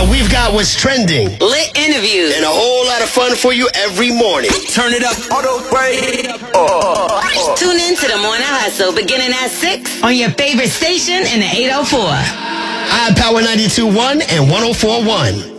And we've got what's trending, lit interviews, and a whole lot of fun for you every morning. Turn it up. Auto break. Tune in to the Morning Hustle beginning at 6 on your favorite station in the 804. iPower 92.1 and 104.1.